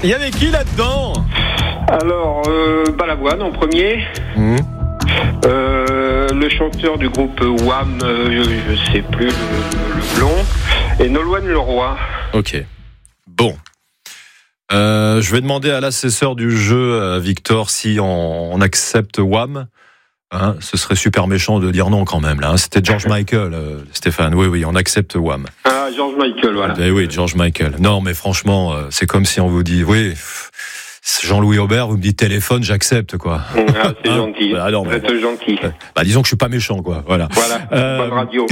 Il y avait qui là-dedans? Alors, Balavoine en premier. Le chanteur du groupe Wham, je sais plus, le blond. Et Nolwenn Leroy. Ok. Bon. Je vais demander à l'assesseur du jeu, Victor, si on accepte Wham. Hein, ce serait super méchant de dire non quand même. Là, hein. C'était George Michael, Stéphane. Oui, on accepte Wham. Ah, George Michael, voilà. Oui, George Michael. Non, mais franchement, c'est comme si on vous dit, oui, Jean-Louis Aubert, vous me dites téléphone, j'accepte, quoi. Ah, c'est gentil. Bah, alors, vous êtes gentil. Disons que je suis pas méchant, quoi. Voilà. Bonne radio.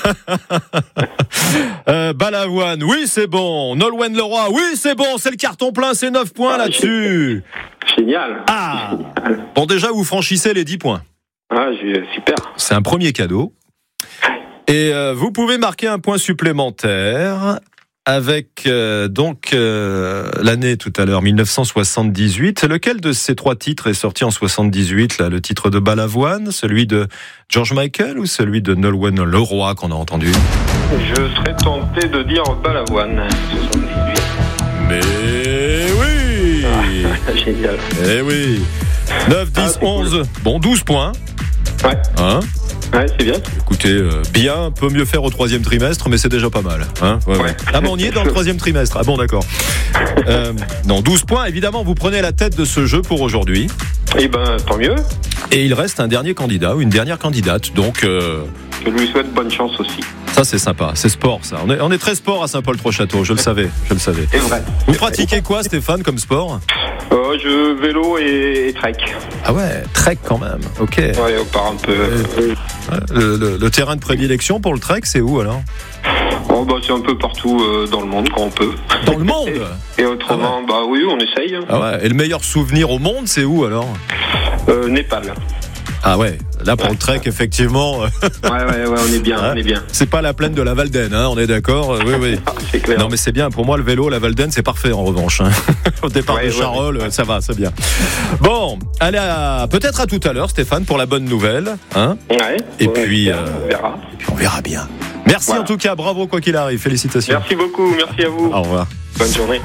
Balavoine, oui, c'est bon. Nolwenn Leroy, oui, c'est bon. C'est le carton plein, c'est 9 points là-dessus. Génial. Ah. Bon, déjà, vous franchissez les 10 points. Ah, super. C'est un premier cadeau. Et vous pouvez marquer un point supplémentaire avec l'année tout à l'heure, 1978. Lequel de ces 3 titres est sorti en 78 là, le titre de Balavoine, celui de George Michael ou celui de Nolwenn Leroy qu'on a entendu? Je serais tenté de dire Balavoine, 78. Mais oui. Génial. Eh oui. 9, 10, 11. Cool. Bon, 12 points. Ouais. Hein? Ouais, c'est bien. Écoutez, bien, peut mieux faire au 3e trimestre, mais c'est déjà pas mal. Hein, ouais. Ah, mais on y est dans le 3e trimestre. Ah bon, d'accord. 12 points, évidemment, vous prenez la tête de ce jeu pour aujourd'hui. Eh ben, tant mieux. Et il reste un dernier candidat ou une dernière candidate, donc... Je lui souhaite bonne chance aussi. Ça, c'est sympa, c'est sport, ça. On est très sport à Saint-Paul-Trois-Châteaux, je le savais. C'est vrai. Vous pratiquez quoi, Stéphane, comme sport? Je vélo et trek. Ah ouais, trek quand même, ok. Ouais, on part un peu... Le terrain de prédilection pour le trek, c'est où alors? C'est un peu partout dans le monde quand on peut. Dans le monde? Et autrement, oui, on essaye. Ah ouais. Et le meilleur souvenir au monde, c'est où alors? Népal. Ah ouais, là pour le trek, effectivement. Ouais, on est bien, on est bien. C'est pas la plaine de la Valdaine, hein, on est d'accord? Oui. C'est clair. Non mais c'est bien, pour moi le vélo, la Valdaine, c'est parfait en revanche. Hein. Au départ de Charolles, ça va, c'est bien. Bon, allez, peut-être à tout à l'heure, Stéphane, pour la bonne nouvelle. Hein. Ouais. Et puis, on verra. On verra bien. Merci en tout cas, bravo quoi qu'il arrive, félicitations. Merci beaucoup, merci à vous. Au revoir. Bonne journée.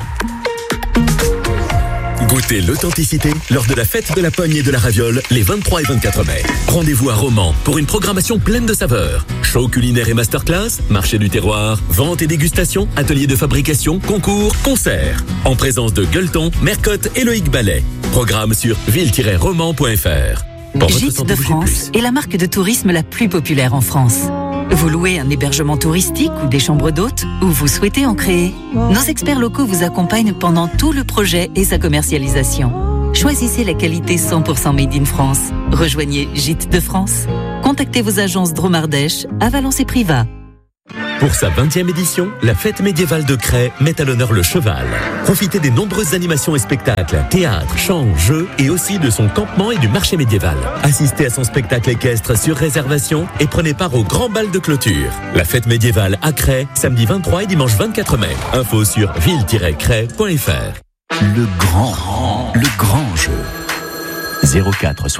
Goûtez l'authenticité lors de la fête de la pogne et de la raviole les 23 et 24 mai. Rendez-vous à Romans pour une programmation pleine de saveurs. Show culinaire et masterclass, marché du terroir, vente et dégustation, atelier de fabrication, concours, concerts. En présence de Gueuleton, Mercotte et Loïc Ballet. Programme sur ville-roman.fr. Gîtes de France est la marque de tourisme la plus populaire en France. Vous louez un hébergement touristique ou des chambres d'hôtes ou vous souhaitez en créer? Nos experts locaux vous accompagnent pendant tout le projet et sa commercialisation. Choisissez la qualité 100% made in France. Rejoignez Gîtes de France. Contactez vos agences Dromardèche à Valence et Privas. Pour sa 20e édition, la fête médiévale de Crest met à l'honneur le cheval. Profitez des nombreuses animations et spectacles, théâtre, chants, jeux et aussi de son campement et du marché médiéval. Assistez à son spectacle équestre sur réservation et prenez part au grand bal de clôture. La fête médiévale à Crest, samedi 23 et dimanche 24 mai. Info sur ville-crest.fr. Le grand jeu. 04